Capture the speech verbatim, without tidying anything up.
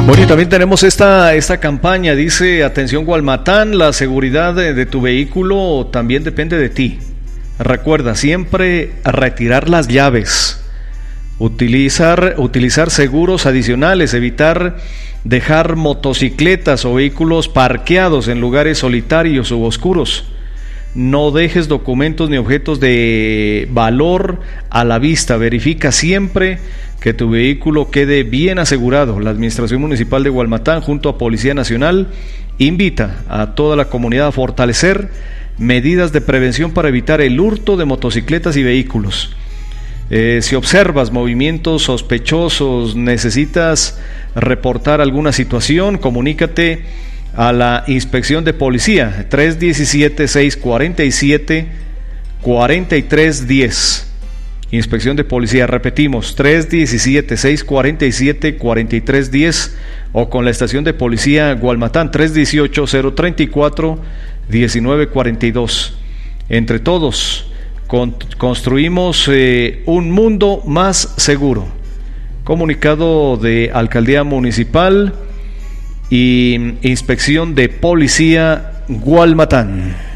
Bueno, y también tenemos esta, esta campaña, dice, atención Gualmatán, la seguridad de, de tu vehículo también depende de ti. Recuerda, siempre retirar las llaves, utilizar, utilizar seguros adicionales, evitar dejar motocicletas o vehículos parqueados en lugares solitarios u oscuros. No dejes documentos ni objetos de valor a la vista. Verifica siempre que tu vehículo quede bien asegurado. La Administración Municipal de Gualmatán, junto a Policía Nacional, invita a toda la comunidad a fortalecer medidas de prevención para evitar el hurto de motocicletas y vehículos. Eh, si observas movimientos sospechosos, necesitas reportar alguna situación, comunícate a la Inspección de Policía, tres uno siete, seis cuatro siete, cuatro tres uno cero. Inspección de Policía, repetimos, tres uno siete, seis cuatro siete, cuatro tres uno cero, o con la Estación de Policía Gualmatán, tres uno ocho, cero tres cuatro, uno nueve cuatro dos. Entre todos, con, construimos eh, un mundo más seguro. Comunicado de Alcaldía Municipal y Inspección de Policía Gualmatán.